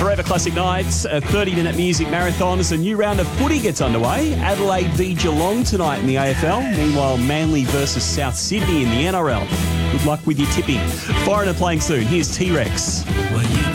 Forever Classic Nights, a 30-minute music marathon as a new round of footy gets underway. Adelaide v Geelong tonight in the AFL. Meanwhile, Manly versus South Sydney in the NRL. Good luck with your tipping. Foreigner playing soon. Here's T-Rex.